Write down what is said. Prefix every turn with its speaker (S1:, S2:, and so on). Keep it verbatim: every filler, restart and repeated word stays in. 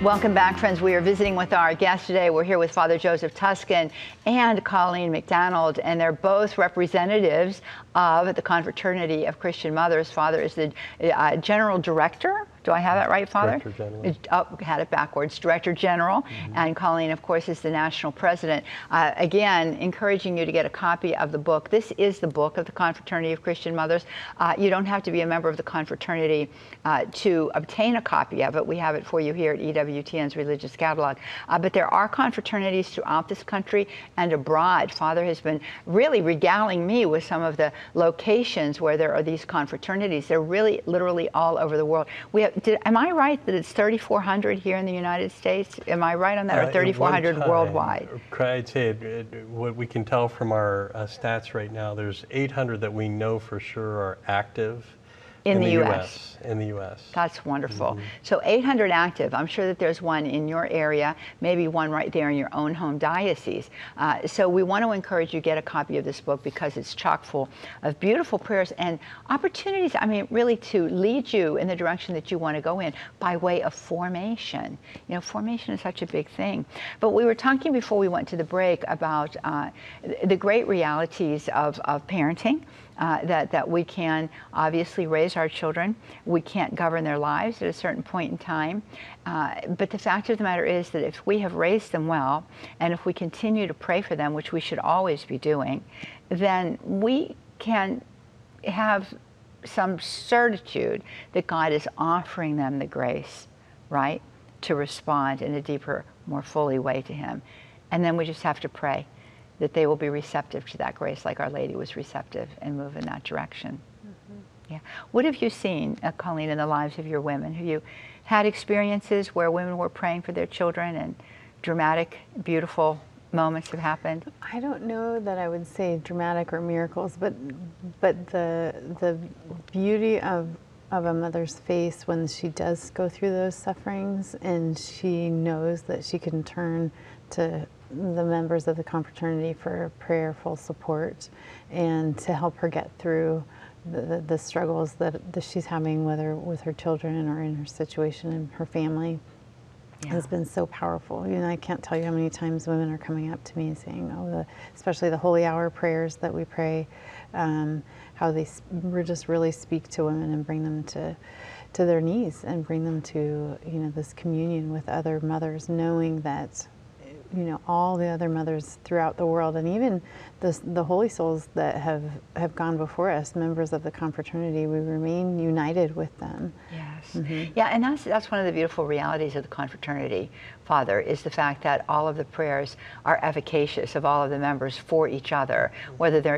S1: Welcome back, friends. We are visiting with our guest today. We're here with Father Joseph Tuscan and Colleen McDonald, and they're both representatives of the Confraternity of Christian Mothers. Father is the uh, General Director. Do I have that right, Father?
S2: Director General.
S1: Oh, had it backwards. Director General. Mm-hmm. And Colleen, of course, is the National President. Uh, again, encouraging you to get a copy of the book. This is the book of the Confraternity of Christian Mothers. Uh, you don't have to be a member of the Confraternity uh, to obtain a copy of it. We have it for you here at E W T N's Religious Catalog. Uh, but there are confraternities throughout this country and abroad. Father has been really regaling me with some of the locations where there are these confraternities. They're really literally all over the world. We have Did, am I right that it's thirty-four hundred here in the United States? Am I right on that, or thirty-four hundred uh, worldwide?
S2: I'd say it, it, what we can tell from our uh, stats right now, there's eight hundred that we know for sure are active
S1: in, in the, the U S.
S2: U S. In the U S.
S1: That's wonderful.
S2: Mm-hmm.
S1: So eight hundred active. I'm sure that there's one in your area, maybe one right there in your own home diocese. Uh, so we want to encourage you to get a copy of this book because it's chock full of beautiful prayers and opportunities, I mean, really to lead you in the direction that you want to go in by way of formation. You know, formation is such a big thing. But we were talking before we went to the break about uh, the great realities of, of parenting. Uh, that, that we can obviously raise our children. We can't govern their lives at a certain point in time. Uh, but the fact of the matter is that if we have raised them well, and if we continue to pray for them, which we should always be doing, then we can have some certitude that God is offering them the grace, right, to respond in a deeper, more fully way to Him. And then we just have to pray that they will be receptive to that grace like Our Lady was receptive and move in that direction. Mm-hmm. Yeah. What have you seen, uh, Colleen, in the lives of your women? Have you had experiences where women were praying for their children and dramatic, beautiful moments have happened?
S3: I don't know that I would say dramatic or miracles, but but the the beauty of of a mother's face when she does go through those sufferings and she knows that she can turn to the members of the confraternity for prayerful support and to help her get through the, the, the struggles that, that she's having, whether with her children or in her situation in her family. Yeah. Has been so powerful. You know, I can't tell you how many times women are coming up to me and saying, oh, the, especially the holy hour prayers that we pray, um, how they just really speak to women and bring them to to their knees and bring them to, you know, this communion with other mothers, knowing that, you know, all the other mothers throughout the world, and even the, the holy souls that have, have gone before us, members of the confraternity, we remain united with them.
S1: Yes.
S3: Mm-hmm.
S1: Yeah, and that's, that's one of the beautiful realities of the confraternity, Father, is the fact that all of the prayers are efficacious of all of the members for each other, whether they're